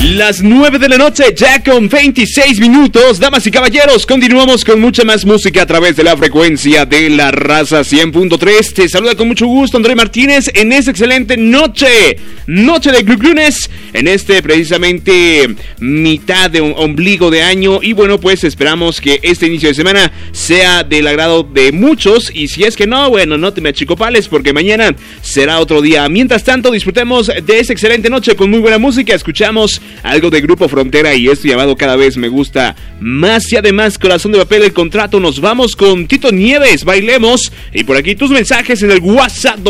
Las 9 de la noche, ya con 26 minutos. Damas y caballeros, continuamos con mucha más música a través de la frecuencia de la raza 100.3. Te saluda con mucho gusto André Martínez en esta excelente noche de Lunes, en precisamente mitad de un ombligo de año. Y bueno, pues esperamos que este inicio de semana sea del agrado de muchos. Y si es que no, bueno, no te me achicopales, porque mañana será otro día. Mientras tanto, disfrutemos de esta excelente noche con muy buena música. Escuchamos algo de Grupo Frontera y esto llamado Cada Vez Me Gusta Más. Y además, Corazón de Papel, El Contrato. Nos vamos con Tito Nieves, Bailemos. Y por aquí tus mensajes en el WhatsApp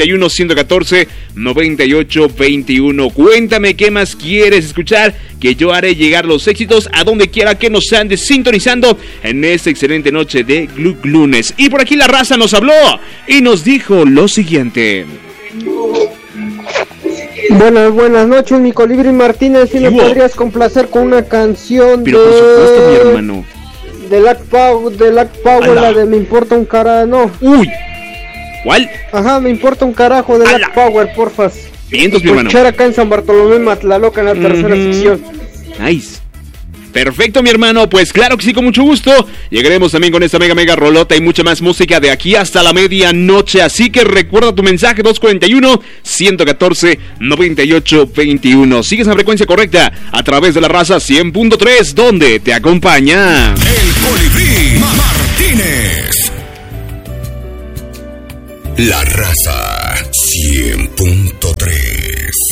241-114-9821. Cuéntame qué más quieres escuchar, que yo haré llegar los éxitos a donde quiera que nos andes sintonizando en esta excelente noche de Lunes. Y por aquí la raza nos habló y nos dijo lo siguiente. Buenas noches, mi Colibrí Martínez. Si me podrías complacer con una canción pero por supuesto, mi hermano. De Lack Power, la de Me Importa un Carajo. No. Uy, ¿cuál? Ajá, Me Importa un Carajo de Lack Power, porfas. Vientos, mi hermano. Escuchar acá en San Bartolomé Matlaloca en la tercera sección. Nice. Perfecto, mi hermano, pues claro que sí, con mucho gusto. Llegaremos también con esta mega rolota y mucha más música de aquí hasta la medianoche. Así que recuerda tu mensaje 241-114-9821. Sigues la frecuencia correcta a través de la raza 100.3, donde te acompaña el Colibrí Martínez. La raza 100.3.